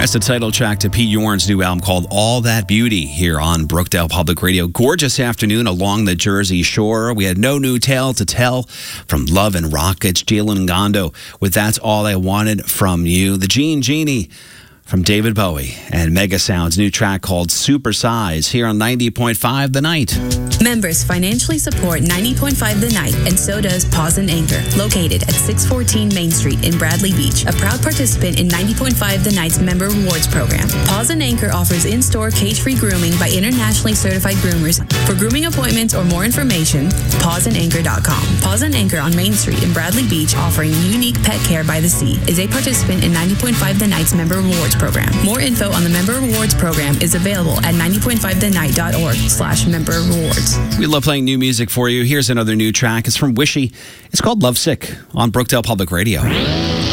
That's the title track to Pete Yorn's new album called All That Beauty here on Brookdale Public Radio. Gorgeous afternoon along the Jersey Shore. We had no new tale to tell from Love and Rockets, Jalen Gondo with That's All I Wanted From You. The Genie from David Bowie and Mega Sound's new track called Supersize here on 90.5 The Night. Members financially support 90.5 The Night, and so does Paws and Anchor, located at 614 Main Street in Bradley Beach, a proud participant in 90.5 The Night's Member Rewards Program. Paws and Anchor offers in-store cage-free grooming by internationally certified groomers. For grooming appointments or more information, pawsandanchor.com. Paws and Anchor on Main Street in Bradley Beach, offering unique pet care by the sea, is a participant in 90.5 The Night's Member Rewards Program. More info on the Member Rewards Program is available at 90.5thennight.org/member rewards. We love playing new music for you. Here's another new track. It's from Wishy. It's called Lovesick on Brookdale Public Radio.